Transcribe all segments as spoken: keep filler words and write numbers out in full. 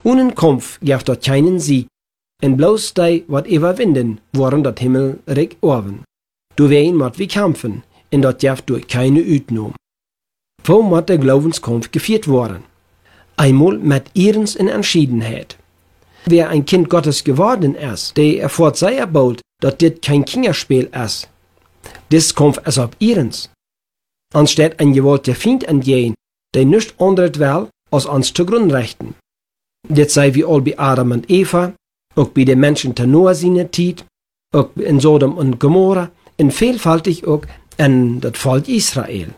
Ohne Kampf gibt dort keinen Sieg, en bloß die, wat überwinden, worden dat Himmelreich orven. Du wein mat wie kämpfen, en dat gibt durch keine Utnahme. Wo moet der Glaubenskampf geführt worden? Einmal mit Ehrens in Entschiedenheit. Wer ein Kind Gottes geworden ist, der erfährt sehr bald, dass dit kein Kinderspiel ist. Dis Kampf ist ob Ehrens. Anstatt ein gewolter Feind entgehen, der nicht anderes will, als uns zu Grundrechten. Das sei wie all bei Adam und Eva, auch bei den Menschen der Noah seine Zeit, auch in Sodom und Gomorra, und vielfältig auch in das Volk Israel.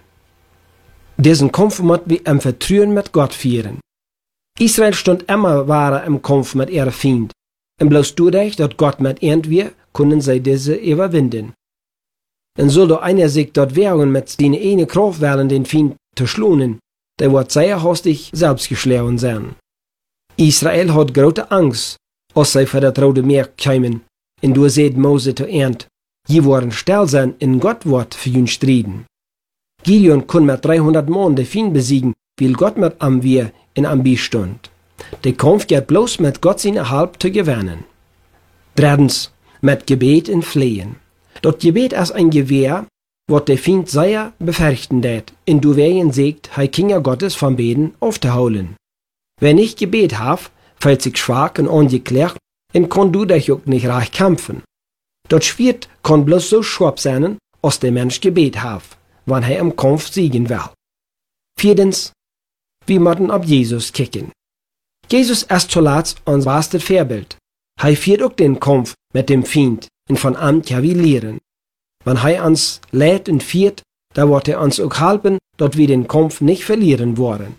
Diesen Kampf muss wir im Vertrauen mit Gott führen. Israel stund immer wahre im Kampf mit ihrem Feind. Und bloß dadurch, dass Gott mit irgendwie, können sie diese überwinden. Und soll doch einer sich dort wehren mit seiner eine Kraft wählen, den Feind zu schlagen, der wird sehr hastig selbst geschlagen sein. Israel hat große Angst, als sie für das Rote Meer kämen. Und du seht Mose zu Ernt, je wollen still sein, in Gott wird für ihn striden. Gideon kann mit dreihundert Mann den Feind besiegen, weil Gott mit am wir in am Beistand. Der Kampf geht bloß mit Gott seine Halb zu gewinnen. Drittens, mit Gebet und Flehen. Das Gebet ist ein Gewehr, was der Feind sehr befürchten wird, in du wen sagt, hei Kinder Gottes vom Beten aufzuholen. Wer nicht Gebet hat, fällt sich schwach und ungeklärt und kann du dich auch nicht reich kämpfen. Das Schwert kann bloß so schwab sein, als der Mensch Gebet hat, wann er im Kampf siegen will. Viertens, wir müssen auf Jesus kicken. Jesus ist zuletzt unser bestes Vorbild. Er führt auch den Kampf mit dem Feind und von ihm kann wir lernen. Wenn er uns lädt und führt, da wird er uns auch helfen, dass wir den Kampf nicht verlieren wollen.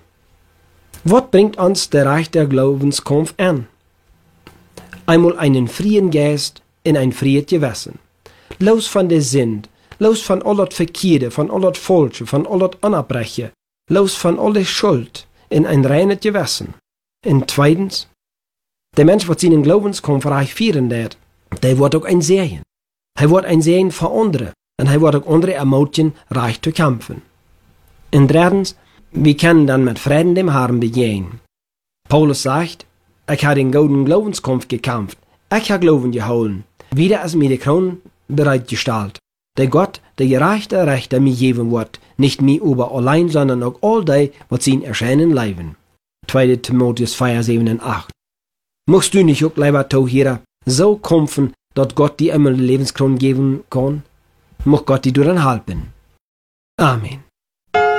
Was bringt uns der Reich der Glaubenskampf an? Einmal einen freien Geist in ein freies Gewissen. Los von der Sünd, los von all das Verkehrte, von all das Falsche, von all das Unabbreche, los von all der Schuld in ein reines Gewissen. Und zweitens, der Mensch, der seinen Glaubenskampf reich führen wird, der wird auch ein Sehen. Er wird ein Sehen für andere, und er wird auch andere ermutigen, reich zu kämpfen. Und drittens, wir können dann mit Frieden dem Herrn begehen. Paulus sagt, ich habe den golden Glaubenskampf gekämpft, ich habe Glauben geholen, wieder ist mir die Krone bereitgestellt. Der Gott, der gerechte Rechter mir geben wird, nicht mir über allein, sondern auch all die, was ihn erscheinen leiben. zweiter Timotheus vier, sieben und acht. Musst du nicht auch, lieber Tohira, so kämpfen, dass Gott dir immer die Lebenskron geben kann? Muss Gott dir dann helfen. Amen.